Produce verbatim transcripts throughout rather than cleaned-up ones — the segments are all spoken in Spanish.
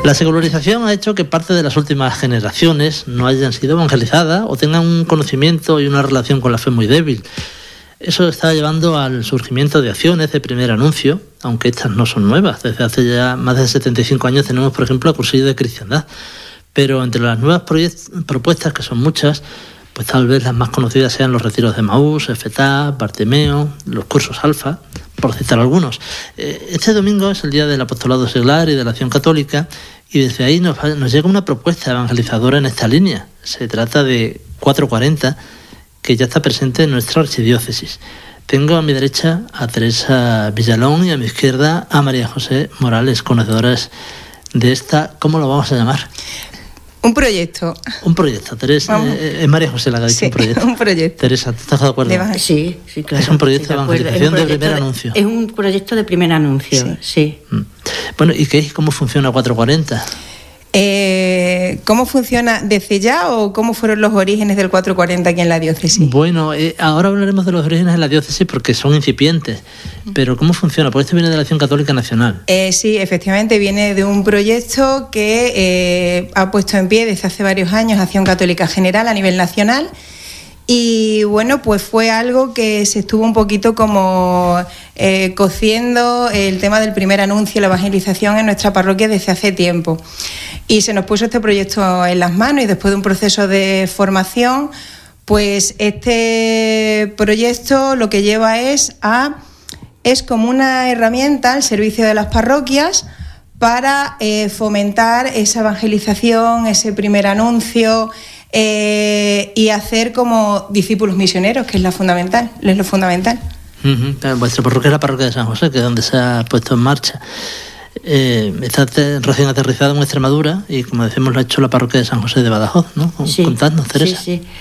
La secularización ha hecho que parte de las últimas generaciones no hayan sido evangelizadas o tengan un conocimiento y una relación con la fe muy débil. Eso está llevando al surgimiento de acciones de primer anuncio, aunque estas no son nuevas. Desde hace ya más de setenta y cinco años tenemos, por ejemplo, el cursillo de cristiandad. Pero entre las nuevas proyect- propuestas, que son muchas, pues tal vez las más conocidas sean los retiros de Emaús, Efetá, Bartimeo, los cursos Alfa, por citar algunos. Este domingo es el día del apostolado seglar y de la acción católica, y desde ahí nos, nos llega una propuesta evangelizadora en esta línea. Se trata de cuatro cuarenta, que ya está presente en nuestra archidiócesis. Tengo a mi derecha a Teresa Villalón y a mi izquierda a María José Morales, conocedoras de esta, ¿cómo lo vamos a llamar? Un proyecto. Un proyecto, Teresa. Eh, es María José la que ha dicho sí, un proyecto. un proyecto. Teresa, ¿tú estás de acuerdo? De, sí, sí, claro. Es un proyecto de, de evangelización un de primer anuncio. Es un proyecto de primer anuncio, sí. sí. Mm. Bueno, ¿y qué, cómo funciona cuatro cuarenta? Eh, ¿Cómo funciona desde ya o cómo fueron los orígenes del cuatro cuarenta aquí en la diócesis? Bueno, eh, ahora hablaremos de los orígenes en la diócesis porque son incipientes, pero ¿cómo funciona? Porque esto viene de la Acción Católica Nacional. Eh, sí, efectivamente viene de un proyecto que eh, ha puesto en pie desde hace varios años Acción Católica General a nivel nacional. Y bueno, pues fue algo que se estuvo un poquito como eh, cociendo el tema del primer anuncio, la evangelización en nuestra parroquia desde hace tiempo. Y se nos puso este proyecto en las manos y después de un proceso de formación, pues este proyecto lo que lleva es a es como una herramienta al servicio de las parroquias para eh, fomentar esa evangelización, ese primer anuncio. Eh, y hacer como discípulos misioneros, que es, la fundamental, es lo fundamental. Uh-huh. Vuestra parroquia es la parroquia de San José, que es donde se ha puesto en marcha. Eh, está te, recién aterrizado en Extremadura y, como decimos, lo ha hecho la parroquia de San José de Badajoz, ¿no? Sí, contadnos, Teresa. Sí, sí.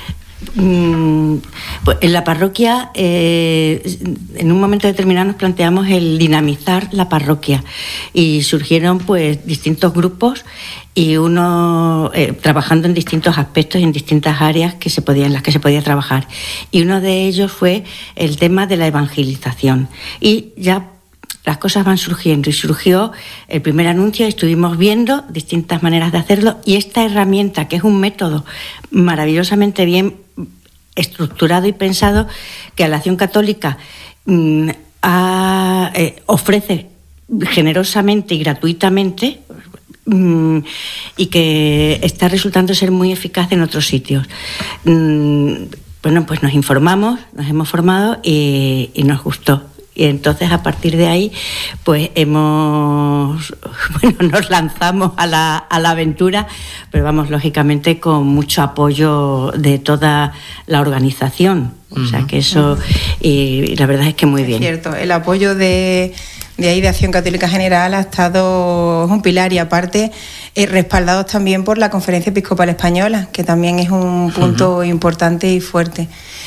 Mm, pues en la parroquia, eh, en un momento determinado nos planteamos el dinamizar la parroquia y surgieron pues distintos grupos y uno eh, trabajando en distintos aspectos y en distintas áreas que se podía, en las que se podía trabajar, y uno de ellos fue el tema de la evangelización. Y ya las cosas van surgiendo y surgió el primer anuncio, estuvimos viendo distintas maneras de hacerlo y esta herramienta, que es un método maravillosamente bien estructurado y pensado, que a la Acción Católica mmm, ha, eh, ofrece generosamente y gratuitamente mmm, y que está resultando ser muy eficaz en otros sitios. Mmm, bueno, pues nos informamos, nos hemos formado y, y nos gustó. Y entonces, a partir de ahí, pues hemos, bueno, nos lanzamos a la, a la aventura, pero vamos, lógicamente, con mucho apoyo de toda la organización. O sea, que eso, y la verdad es que muy bien. Es cierto, el apoyo de, de ahí de Acción Católica General ha estado un pilar y aparte eh, respaldados también por la Conferencia Episcopal Española, que también es un punto uh-huh. importante y fuerte.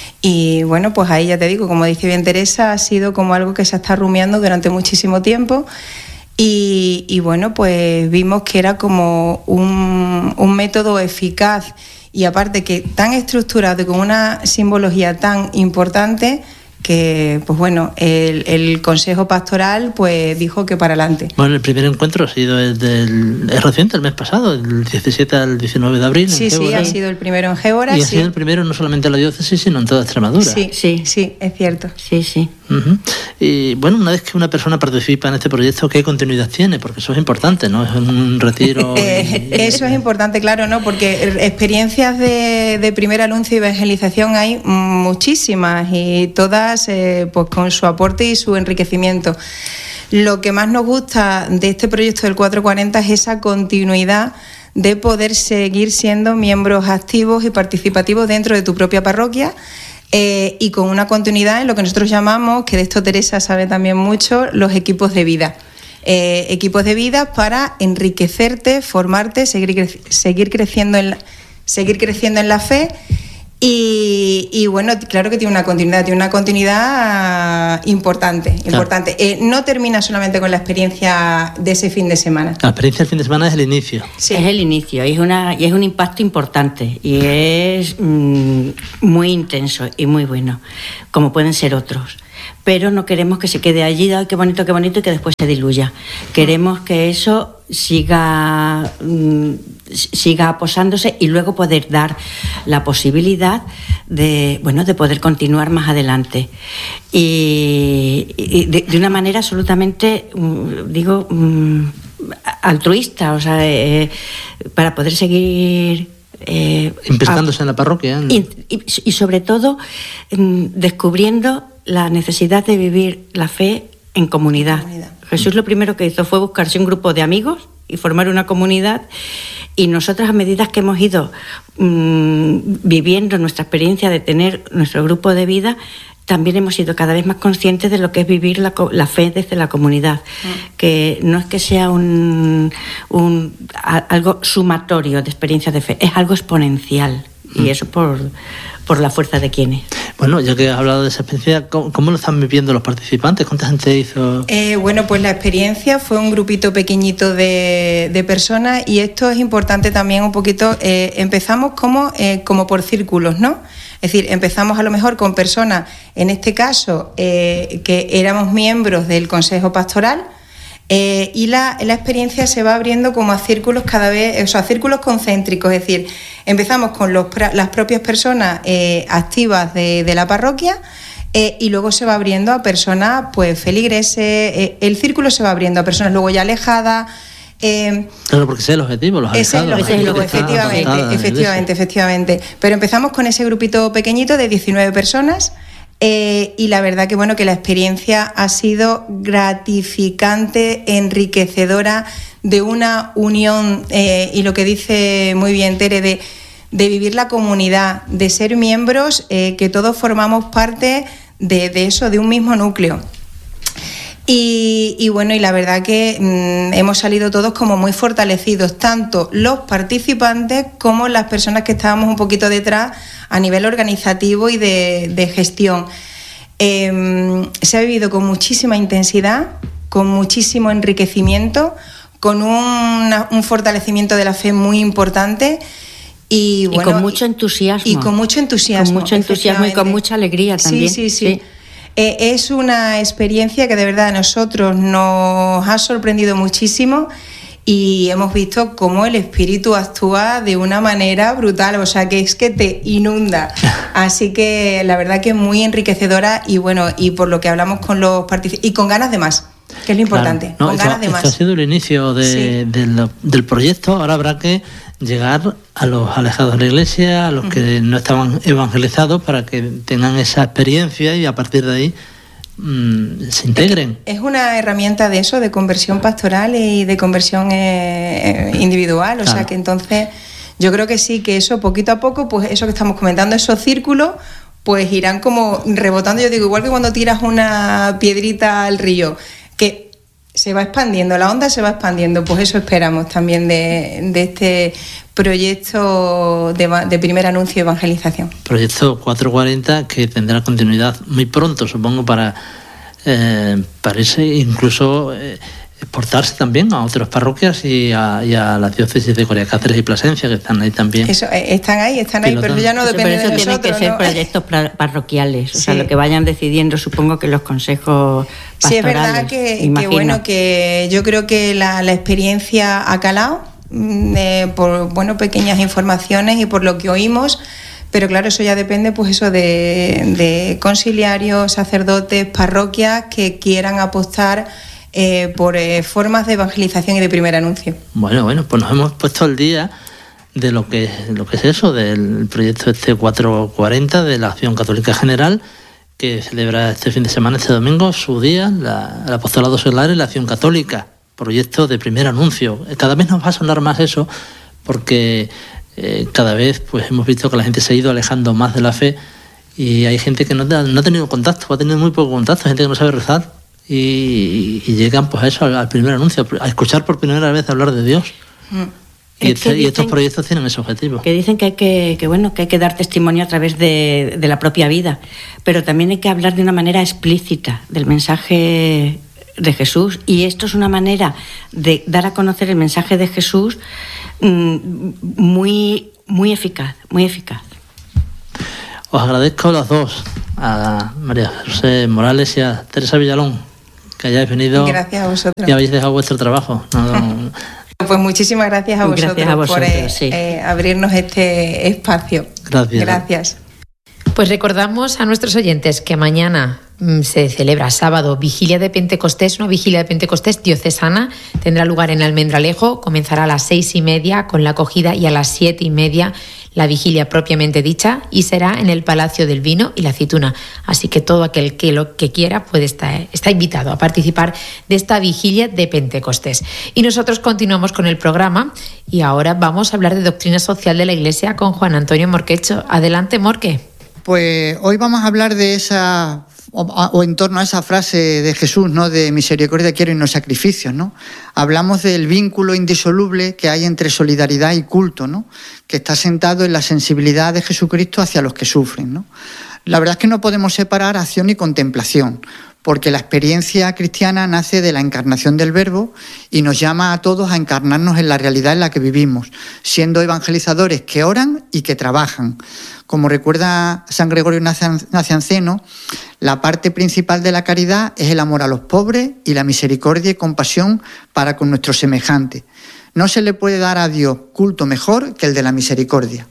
Y bueno, pues ahí ya te digo, como dice bien Teresa, ha sido como algo que se está rumiando durante muchísimo tiempo y, y bueno, pues vimos que era como un, un método eficaz y aparte que tan estructurado y con una simbología tan importante que, pues bueno, el, el Consejo Pastoral pues dijo que para adelante. Bueno, el primer encuentro ha sido el del, es reciente, el mes pasado, el diecisiete al diecinueve de abril. Sí, sí, ha sido el primero en Gébora. Y ha sí. sido el primero no solamente en la diócesis, sino en toda Extremadura. Sí, sí, sí, es cierto. Sí, sí. Uh-huh. Y bueno, una vez que una persona participa en este proyecto, ¿qué continuidad tiene? Porque eso es importante, ¿no? Es un retiro. eh, y... Eso es importante, claro, ¿no? Porque experiencias de, de primer anuncio y evangelización hay muchísimas y todas eh, pues con su aporte y su enriquecimiento. Lo que más nos gusta de este proyecto del cuatro cuarenta es esa continuidad de poder seguir siendo miembros activos y participativos dentro de tu propia parroquia. Eh, y con una continuidad en lo que nosotros llamamos, que de esto Teresa sabe también mucho, los equipos de vida. Eh, equipos de vida para enriquecerte, formarte, seguir, cre- seguir, creciendo en la, seguir creciendo en la fe y, y bueno, claro que tiene una continuidad, tiene una continuidad importante. importante. Claro. Eh, no termina solamente con la experiencia de ese fin de semana. La experiencia del fin de semana es el inicio. Sí. Es el inicio y es, una, y es un impacto importante y es mmm, muy intenso y muy bueno, como pueden ser otros. pero no queremos que se quede allí, ay, qué bonito, qué bonito, y que después se diluya. Queremos que eso siga, mm, siga posándose y luego poder dar la posibilidad de, bueno, de poder continuar más adelante. Y, y de, de una manera absolutamente, digo, altruista, o sea, eh, para poder seguir eh, implantándose a, en la parroquia, ¿no? y, y, y sobre todo mm, descubriendo la necesidad de vivir la fe en comunidad. comunidad. Jesús lo primero que hizo fue buscarse un grupo de amigos y formar una comunidad, y nosotras, a medida que hemos ido mmm, viviendo nuestra experiencia de tener nuestro grupo de vida, también hemos sido cada vez más conscientes de lo que es vivir la, la fe desde la comunidad, mm. que no es que sea un, un a, algo sumatorio de experiencias de fe, es algo exponencial, mm. y eso por, por la fuerza de quienes. Bueno, ya que has hablado de esa experiencia, ¿cómo, cómo lo están viviendo los participantes? ¿Cuánta gente hizo? Eh, bueno, pues la experiencia fue un grupito pequeñito de, de personas, y esto es importante también un poquito. Eh, empezamos como, eh, como por círculos, ¿no? Es decir, empezamos a lo mejor con personas, en este caso, eh, que éramos miembros del Consejo Pastoral, eh, y la, la experiencia se va abriendo como a círculos cada vez, o sea, a círculos concéntricos. Es decir, empezamos con los, las propias personas eh, activas de, de la parroquia, eh, y luego se va abriendo a personas, pues, feligreses, eh, el círculo se va abriendo a personas luego ya alejadas. Eh, claro, porque ese es el objetivo, los ese alejados. es el objetivo, efectivamente, efectivamente, efectivamente. Pero empezamos con ese grupito pequeñito de diecinueve personas, eh, y la verdad que bueno, que la experiencia ha sido gratificante, enriquecedora, de una unión, eh, y lo que dice muy bien Tere, de, de vivir la comunidad, de ser miembros, eh, que todos formamos parte de, de eso, de un mismo núcleo. Y, y bueno, y la verdad que mmm, hemos salido todos como muy fortalecidos, tanto los participantes como las personas que estábamos un poquito detrás a nivel organizativo y de, de gestión. Eh, se ha vivido con muchísima intensidad, con muchísimo enriquecimiento, con una, un fortalecimiento de la fe muy importante. Y, bueno, y con mucho entusiasmo. Y, y con mucho entusiasmo. Con mucho entusiasmo y con mucha alegría también. Sí, sí, sí. sí. Eh, es una experiencia que de verdad a nosotros nos ha sorprendido muchísimo, y hemos visto cómo el Espíritu actúa de una manera brutal, o sea, que es que te inunda. Así que la verdad que es muy enriquecedora, y bueno, y por lo que hablamos con los participantes, y con ganas de más, que es lo importante, claro, no, con esto, ganas de esto más. Ha sido el inicio de, sí. del, del proyecto. Ahora habrá que llegar a los alejados de la Iglesia, a los uh-huh. que no estaban evangelizados, para que tengan esa experiencia y a partir de ahí mmm, se integren. Es una herramienta de eso, de conversión pastoral y de conversión eh, individual, o claro. sea que entonces yo creo que sí, que eso poquito a poco, pues eso que estamos comentando, esos círculos, pues irán como rebotando. Yo digo, igual que cuando tiras una piedrita al río, que se va expandiendo, la onda se va expandiendo, pues eso esperamos también de, de este proyecto de, de primer anuncio y evangelización. Proyecto cuatrocientos cuarenta, que tendrá continuidad muy pronto, supongo, para, eh, para irse, incluso eh, exportarse también a otras parroquias y a, y a la diócesis de Coria Cáceres y Plasencia, que están ahí también. Eso, están ahí, están ahí, pero ya no depende de nosotros. Tienen que ser ¿no? proyectos parroquiales, o sí. sea, lo que vayan decidiendo, supongo que los consejos pastorales. Sí, es verdad que, que bueno, que yo creo que la, la experiencia ha calado, eh, por bueno, pequeñas informaciones y por lo que oímos. Pero claro, eso ya depende, pues eso de, de conciliarios, sacerdotes, parroquias que quieran apostar eh, por eh, formas de evangelización y de primer anuncio. Bueno, bueno, pues nos hemos puesto al día de lo que, lo que es eso, del proyecto este cuatrocientos cuarenta de la Acción Católica General, que celebra este fin de semana, este domingo, su día, la, el Apostolado Seglar y la Acción Católica, proyecto de primer anuncio. Cada vez nos va a sonar más eso, porque eh, cada vez pues hemos visto que la gente se ha ido alejando más de la fe, y hay gente que no, no ha tenido contacto, ha tenido muy poco contacto, gente que no sabe rezar, y, y llegan pues a eso, al, al primer anuncio, a escuchar por primera vez hablar de Dios. Mm. Y, este, y estos proyectos tienen ese objetivo. Que dicen que hay que, que bueno, que hay que dar testimonio a través de, de la propia vida, pero también hay que hablar de una manera explícita del mensaje de Jesús, y esto es una manera de dar a conocer el mensaje de Jesús mmm, muy, muy eficaz, muy eficaz. Os agradezco a los dos, a María José Morales y a Teresa Villalón, que hayáis venido. Gracias a vosotros. Y habéis dejado vuestro trabajo. No, Pues muchísimas gracias a vosotros, gracias a vosotros por eh, sí. eh, abrirnos este espacio. Gracias. Gracias. Pues recordamos a nuestros oyentes que mañana mmm, se celebra sábado Vigilia de Pentecostés, una Vigilia de Pentecostés diocesana. Tendrá lugar en Almendralejo, comenzará a las seis y media con la acogida y a las siete y media la vigilia propiamente dicha, y será en el Palacio del Vino y la Aceituna. Así que todo aquel que lo que quiera puede estar, está invitado a participar de esta Vigilia de Pentecostés. Y nosotros continuamos con el programa y ahora vamos a hablar de doctrina social de la Iglesia con Juan Antonio Morquecho. Adelante, Morque. Pues hoy vamos a hablar de esa, o, o en torno a esa frase de Jesús, ¿no? De misericordia quiero y no sacrificios, ¿no? Hablamos del vínculo indisoluble que hay entre solidaridad y culto, ¿no? Que está sentado en la sensibilidad de Jesucristo hacia los que sufren, ¿no? La verdad es que no podemos separar acción y contemplación, porque la experiencia cristiana nace de la encarnación del Verbo y nos llama a todos a encarnarnos en la realidad en la que vivimos, siendo evangelizadores que oran y que trabajan. Como recuerda San Gregorio Nacianceno, la parte principal de la caridad es el amor a los pobres y la misericordia y compasión para con nuestros semejantes. No se le puede dar a Dios culto mejor que el de la misericordia.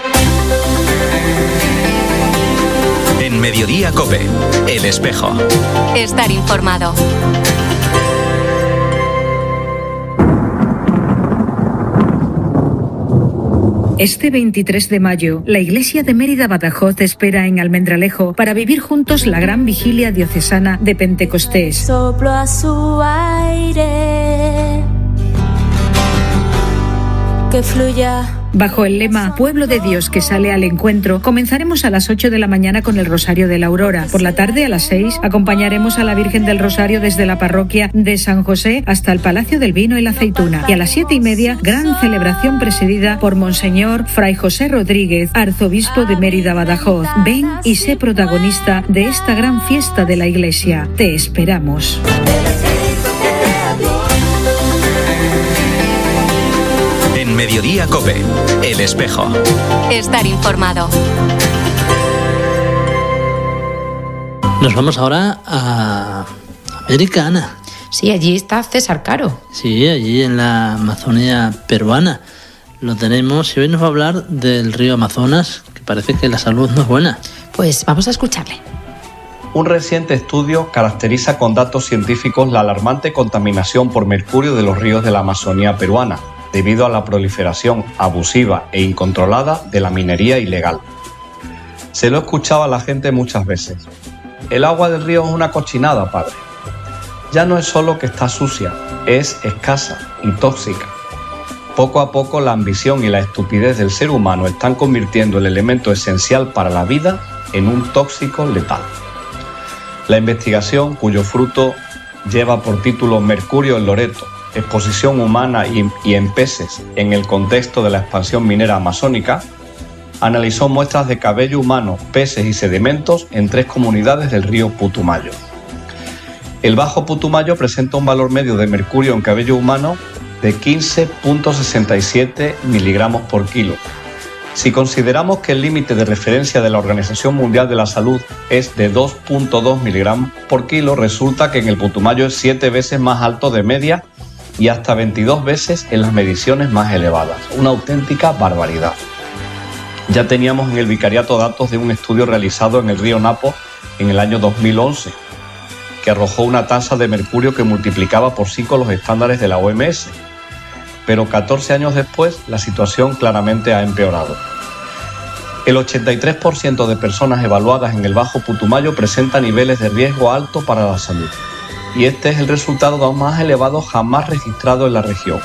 En Mediodía COPE, El Espejo. Estar informado. Este veintitrés de mayo, la Iglesia de Mérida Badajoz espera en Almendralejo para vivir juntos la gran vigilia diocesana de Pentecostés. Soplo a su aire, que fluya. Bajo el lema Pueblo de Dios que sale al encuentro, comenzaremos a las ocho de la mañana con el Rosario de la Aurora. Por la tarde, a las seis, acompañaremos a la Virgen del Rosario desde la parroquia de San José hasta el Palacio del Vino y la Aceituna. Y a las siete y media, gran celebración presidida por Monseñor Fray José Rodríguez, arzobispo de Mérida Badajoz. Ven y sé protagonista de esta gran fiesta de la Iglesia. Te esperamos. Mediodía COPE, El Espejo. Estar informado. Nos vamos ahora a América, Ana. Sí, allí está César Caro. Sí, allí en la Amazonía peruana. Lo tenemos y hoy nos va a hablar del río Amazonas, que parece que la salud no es buena. Pues vamos a escucharle. Un reciente estudio caracteriza con datos científicos la alarmante contaminación por mercurio de los ríos de la Amazonía peruana, debido a la proliferación abusiva e incontrolada de la minería ilegal. Se lo escuchaba a la gente muchas veces. El agua del río es una cochinada, padre. Ya no es solo que está sucia, es escasa y tóxica. Poco a poco la ambición y la estupidez del ser humano están convirtiendo el elemento esencial para la vida en un tóxico letal. La investigación, cuyo fruto lleva por título Mercurio en Loreto, exposición humana y, y en peces en el contexto de la expansión minera amazónica, analizó muestras de cabello humano, peces y sedimentos en tres comunidades del río Putumayo. El Bajo Putumayo presenta un valor medio de mercurio en cabello humano de quince punto sesenta y siete miligramos por kilo. Si consideramos que el límite de referencia de la Organización Mundial de la Salud es de dos punto dos miligramos por kilo, resulta que en el Putumayo es siete veces más alto de media y hasta veintidós veces en las mediciones más elevadas. Una auténtica barbaridad. Ya teníamos en el vicariato datos de un estudio realizado en el río Napo en el año dos mil once, que arrojó una tasa de mercurio que multiplicaba por cinco los estándares de la O M S. Pero catorce años después, la situación claramente ha empeorado. El ochenta y tres por ciento de personas evaluadas en el Bajo Putumayo presenta niveles de riesgo alto para la salud. Y este es el resultado de aún más elevado jamás registrado en la región.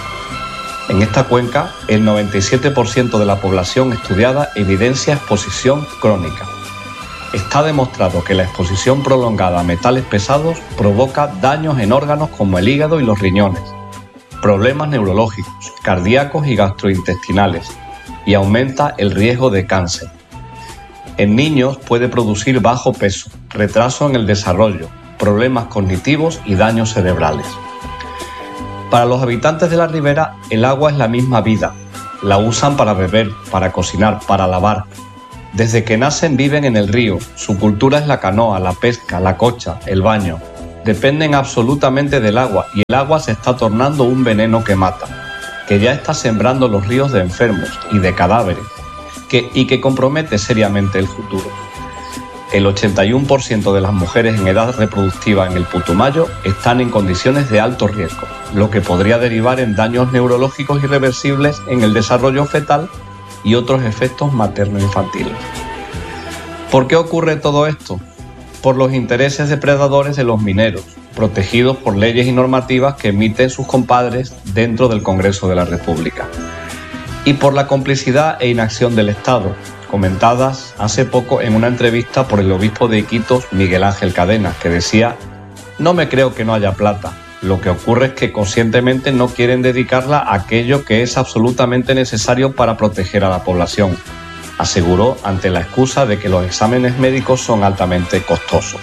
En esta cuenca, el noventa y siete por ciento de la población estudiada evidencia exposición crónica. Está demostrado que la exposición prolongada a metales pesados provoca daños en órganos como el hígado y los riñones, problemas neurológicos, cardíacos y gastrointestinales, y aumenta el riesgo de cáncer. En niños puede producir bajo peso, retraso en el desarrollo, problemas cognitivos y daños cerebrales. Para los habitantes de la ribera, el agua es la misma vida. La usan para beber, para cocinar, para lavar. Desde que nacen viven en el río, su cultura es la canoa, la pesca, la cocha, el baño. Dependen absolutamente del agua y el agua se está tornando un veneno que mata, que ya está sembrando los ríos de enfermos y de cadáveres que, y que compromete seriamente el futuro. El ochenta y uno por ciento de las mujeres en edad reproductiva en el Putumayo están en condiciones de alto riesgo, lo que podría derivar en daños neurológicos irreversibles en el desarrollo fetal y otros efectos materno-infantiles. ¿Por qué ocurre todo esto? Por los intereses depredadores de los mineros, protegidos por leyes y normativas que emiten sus compadres dentro del Congreso de la República. Y por la complicidad e inacción del Estado, comentadas hace poco en una entrevista por el obispo de Iquitos, Miguel Ángel Cadena, que decía: «No me creo que no haya plata. Lo que ocurre es que conscientemente no quieren dedicarla a aquello que es absolutamente necesario para proteger a la población», aseguró ante la excusa de que los exámenes médicos son altamente costosos.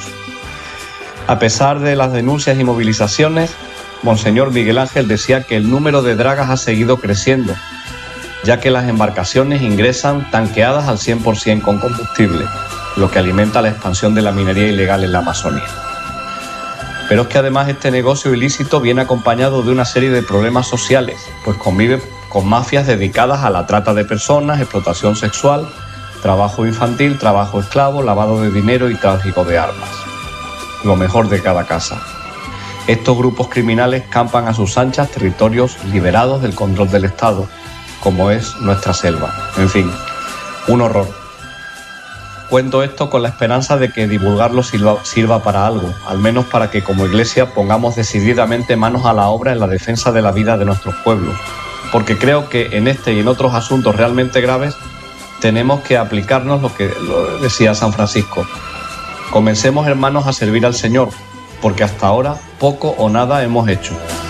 A pesar de las denuncias y movilizaciones, Monseñor Miguel Ángel decía que el número de dragas ha seguido creciendo, ya que las embarcaciones ingresan tanqueadas al cien por ciento con combustible, lo que alimenta la expansión de la minería ilegal en la Amazonía. Pero es que además este negocio ilícito viene acompañado de una serie de problemas sociales, pues convive con mafias dedicadas a la trata de personas, explotación sexual, trabajo infantil, trabajo esclavo, lavado de dinero y tráfico de armas. Lo mejor de cada casa. Estos grupos criminales campan a sus anchas territorios liberados del control del Estado, como es nuestra selva. En fin, un horror. Cuento esto con la esperanza de que divulgarlo sirva, sirva para algo, al menos para que como Iglesia pongamos decididamente manos a la obra en la defensa de la vida de nuestros pueblos, porque creo que en este y en otros asuntos realmente graves tenemos que aplicarnos lo que lo decía San Francisco. Comencemos, hermanos, a servir al Señor, porque hasta ahora poco o nada hemos hecho.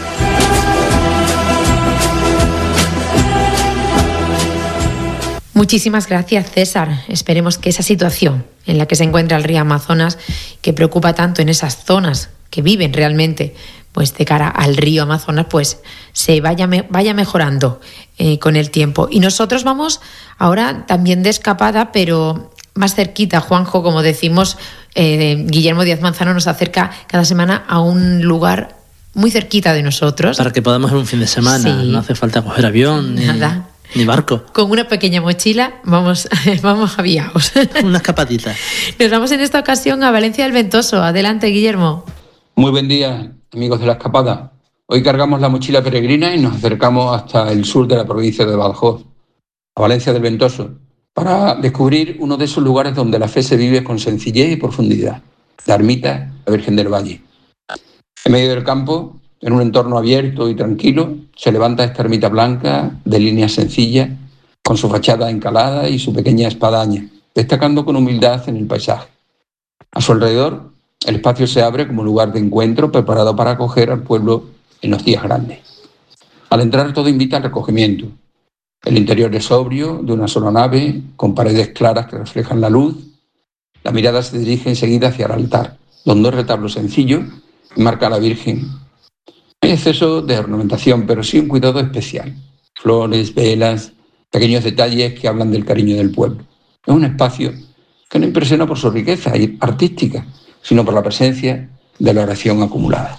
Muchísimas gracias, César. Esperemos que esa situación en la que se encuentra el río Amazonas, que preocupa tanto en esas zonas que viven realmente pues de cara al río Amazonas, pues se vaya, me, vaya mejorando eh, con el tiempo. Y nosotros vamos ahora también de escapada, pero más cerquita, Juanjo, como decimos, eh, Guillermo Díaz Manzano nos acerca cada semana a un lugar muy cerquita de nosotros. Para que podamos ir un fin de semana, sí. No hace falta coger avión ni, Nada. ni barco. Con una pequeña mochila vamos, vamos aviados. Una escapadita. Nos vamos en esta ocasión a Valencia del Ventoso. Adelante, Guillermo. Muy buen día, amigos de la escapada. Hoy cargamos la mochila peregrina y nos acercamos hasta el sur de la provincia de Badajoz, a Valencia del Ventoso, para descubrir uno de esos lugares donde la fe se vive con sencillez y profundidad, la ermita la Virgen del Valle. En medio del campo, en un entorno abierto y tranquilo, se levanta esta ermita blanca de líneas sencillas, con su fachada encalada y su pequeña espadaña, destacando con humildad en el paisaje. A su alrededor, el espacio se abre como lugar de encuentro preparado para acoger al pueblo en los días grandes. Al entrar, todo invita al recogimiento. El interior es sobrio, de una sola nave, con paredes claras que reflejan la luz. La mirada se dirige enseguida hacia el altar, donde un retablo sencillo marca a la Virgen. No hay exceso de ornamentación, pero sí un cuidado especial. Flores, velas, pequeños detalles que hablan del cariño del pueblo. Es un espacio que no impresiona por su riqueza artística, sino por la presencia de la oración acumulada.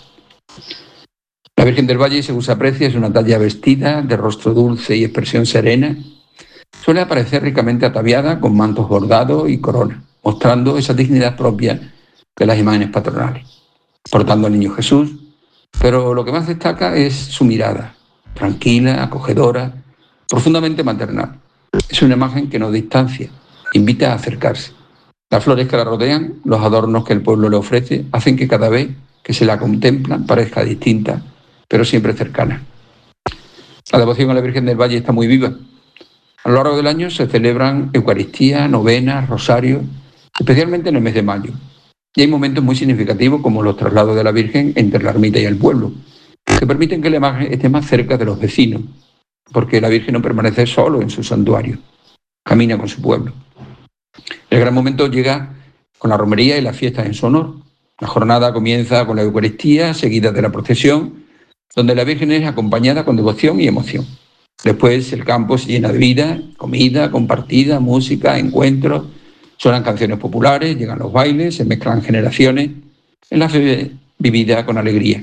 La Virgen del Valle, según se aprecia, es una talla vestida, de rostro dulce y expresión serena. Suele aparecer ricamente ataviada con mantos bordados y corona, mostrando esa dignidad propia de las imágenes patronales, portando al niño Jesús, pero lo que más destaca es su mirada, tranquila, acogedora, profundamente maternal. Es una imagen que nos distancia, invita a acercarse. Las flores que la rodean, los adornos que el pueblo le ofrece, hacen que cada vez que se la contemplan parezca distinta, pero siempre cercana. La devoción a la Virgen del Valle está muy viva. A lo largo del año se celebran Eucaristía, novenas, rosarios, especialmente en el mes de mayo. Y hay momentos muy significativos como los traslados de la Virgen entre la ermita y el pueblo, que permiten que la imagen esté más cerca de los vecinos, porque la Virgen no permanece solo en su santuario, camina con su pueblo. El gran momento llega con la romería y las fiestas en su honor. La jornada comienza con la Eucaristía, seguida de la procesión, donde la Virgen es acompañada con devoción y emoción. Después el campo se llena de vida, comida, compartida, música, encuentros, suenan canciones populares, llegan los bailes, se mezclan generaciones, en la fe vivida con alegría.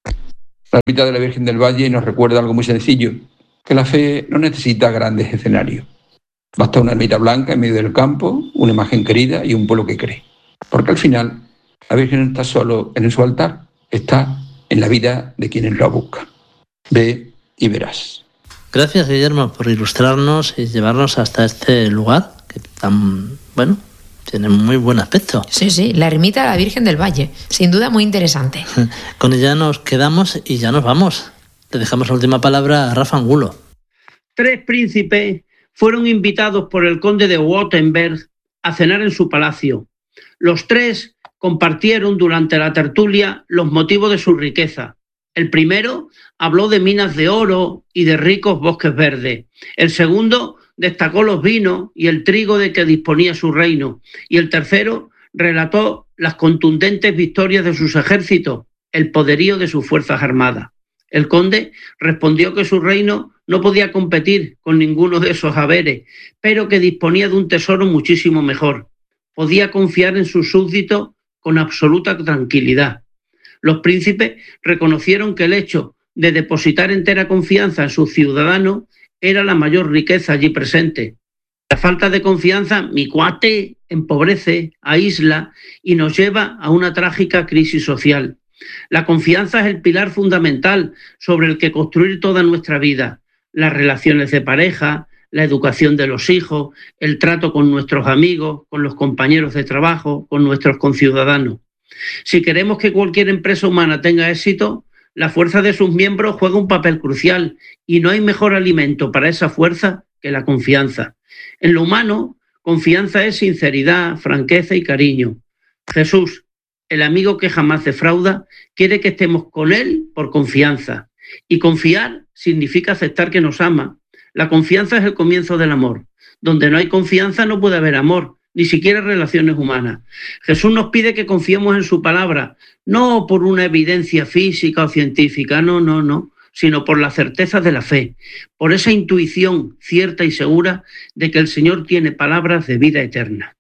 La ermita de la Virgen del Valle nos recuerda algo muy sencillo, que la fe no necesita grandes escenarios. Basta una ermita blanca en medio del campo, una imagen querida y un pueblo que cree. Porque al final la Virgen no está solo en su altar, está en la vida de quienes la buscan. Ve y verás. Gracias, Guillermo, por ilustrarnos y llevarnos hasta este lugar que tan, bueno, tiene muy buen aspecto. Sí, sí, la ermita de la Virgen del Valle, sin duda muy interesante. Con ella nos quedamos y ya nos vamos. Le dejamos la última palabra a Rafa Angulo. Tres príncipes fueron invitados por el conde de Württemberg a cenar en su palacio. Los tres compartieron durante la tertulia los motivos de su riqueza. El primero habló de minas de oro y de ricos bosques verdes. El segundo destacó los vinos y el trigo de que disponía su reino. Y el tercero relató las contundentes victorias de sus ejércitos, el poderío de sus fuerzas armadas. El conde respondió que su reino no podía competir con ninguno de esos haberes, pero que disponía de un tesoro muchísimo mejor. Podía confiar en sus súbditos con absoluta tranquilidad. Los príncipes reconocieron que el hecho de depositar entera confianza en sus ciudadanos era la mayor riqueza allí presente. La falta de confianza, mi cuate, empobrece, aísla y nos lleva a una trágica crisis social. La confianza es el pilar fundamental sobre el que construir toda nuestra vida. Las relaciones de pareja, la educación de los hijos, el trato con nuestros amigos, con los compañeros de trabajo, con nuestros conciudadanos. Si queremos que cualquier empresa humana tenga éxito, la fuerza de sus miembros juega un papel crucial y no hay mejor alimento para esa fuerza que la confianza. En lo humano, confianza es sinceridad, franqueza y cariño. Jesús, el amigo que jamás defrauda, quiere que estemos con él por confianza. Y confiar significa aceptar que nos ama. La confianza es el comienzo del amor. Donde no hay confianza no puede haber amor, ni siquiera relaciones humanas. Jesús nos pide que confiemos en su palabra, no por una evidencia física o científica, no, no, no, sino por la certeza de la fe, por esa intuición cierta y segura de que el Señor tiene palabras de vida eterna.